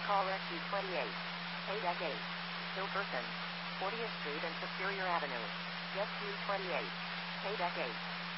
Call Rescue 28. Paydeck 8. Hilkerson. 40th Street and Superior Avenue. Rescue 28. Paydeck 8.